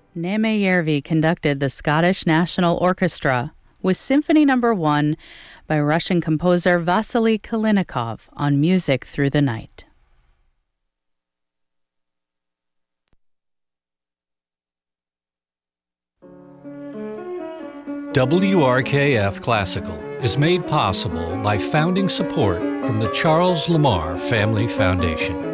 Neme Järvi conducted the Scottish National Orchestra with Symphony No. 1 by Russian composer Vasily Kalinikov on Music Through the Night. WRKF Classical is made possible by founding support from the Charles Lamar Family Foundation.